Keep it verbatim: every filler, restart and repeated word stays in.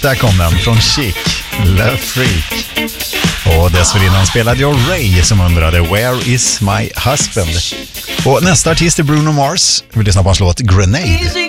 Där kom den från Chic, Le Freak. Och dessförinnan spelade jag Ray som undrade Where is my husband? Och nästa artist är Bruno Mars. Vi lyssnar på hans låt Grenade.